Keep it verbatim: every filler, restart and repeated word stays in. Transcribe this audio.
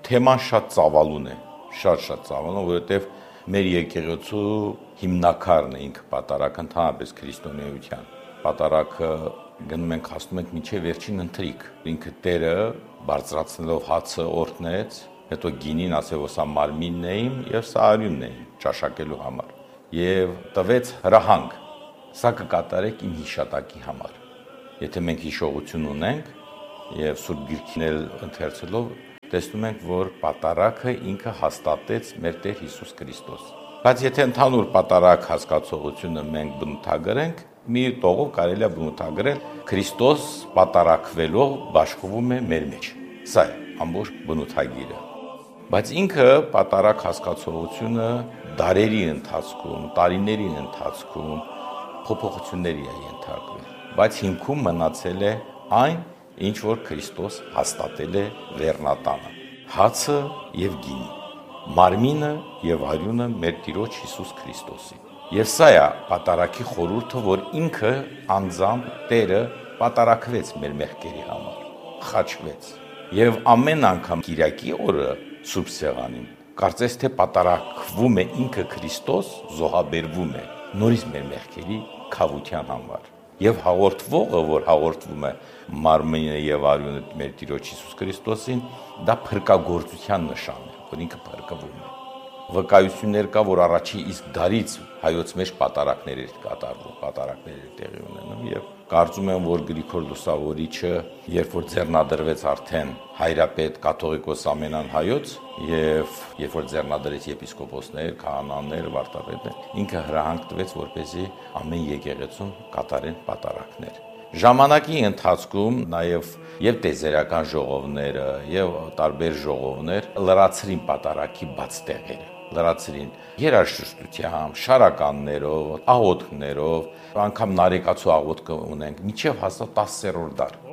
թեման շատ ծավալուն է, շատ-շատ ծավալուն, որովհետև մեր եկեղեցու հիմնակարն է ինքը պատարագը ընդհանրապես քրիստոնեության։ Պատարագը գնում ենք հասնում ենք մինչև վերջին ընթրիք։ Ինքը Տերը բարձրացնելով հացը օրհնեց, հետո գինին ասել, որ սա մարմինն է իմ եւ սա արյունն է ճաշակելու համար եւ տվեց հրահանգ։ Սա կկատարեք իմ հիշատակի համար։ Եթե մենք հիշողություն ունենք եւ Սուրբ Գիրքին էլ ընթերցելով տեսնում ենք, որ պատարագը ինքը հաստատեց մեր Տեր Հիսուս Քրիստոս։ Բայց եթե ընդհանուր պատարագ հասկացողությունը մենք բնութագրենք, մի տողով կարելի է բնութագրել Քրիստոս պատարագվելով բաշխվում է մեր մեջ։ Սա է ամբողջ բնութագիրը։ Բայց ինքը պատարագ հասկացողությունը դարերի ընթացքում, տարիների ընթացքում փոփոխությունների է ենթարկվել։ Բայց հիմքում մնացել է այն, ինչ որ Քրիստոս հաստատել է լեռնատանը։ Հացը եւ գինը, մարմինը եւ արյունը մեր Տիրոջ Հիսուս Քրիստոսի։ Եվ սա է պատարագի խորհուրդը, որ ինքը անձամբ Տերը պատարագվեց մեր մեղքերի համար, խաչվեց։ Եվ ամեն անգամ Կիրակի օրը Սուրբ Սեղանին կարծես թե պատարագվում է ինքը Քրիստոս, զոհաբերվում է նորից մեր մեղքերի քավության համար։ Եվ հաղորդվողը, որ հաղորդվում է մարմինը եւ արյունը մեր Տիրոջ Հիսուս Քրիստոսին, դա փրկagorցության նշան է, որ ինքը փրկվում է։ Վկայություններ կա, որ առաջի իսկ դարից հայոց մեջ պատարագներ էր կատարվում, պատարագներ էր տեղի ունենում եւ կարծում եմ, որ Գրիգոր Լուսավորիչը, երբ որ ձեռնադրվեց արդեն հայրապետ կաթողիկոս ամենան հայոց եւ երբ որ ձեռնադրեց եպիսկոպոսներ, քահանաներ, վարդապետներ, ինքը հրահանգ տվեց, որպեսզի ամեն եկեղեցում կատարեն պատարագներ։ Ժամանակի ընթացքում նաև եւ տեզերական ժողովները եւ տարբեր ժողովներ լրացրին պատարագի բաց տեղերը, լրացրին երաժշտությամբ, շարականներով, աղոթքներով, անգամ նարեկացու աղոթք ունենք, մինչև հասա տասերորդ դար։